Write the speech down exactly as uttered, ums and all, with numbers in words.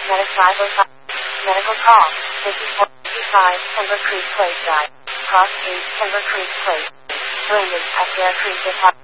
Medic five oh five. Medical call. This is four five, Timber Creek Place Drive. Cross Street, Timber Creek Place. Brandon, at Bear Creek Department.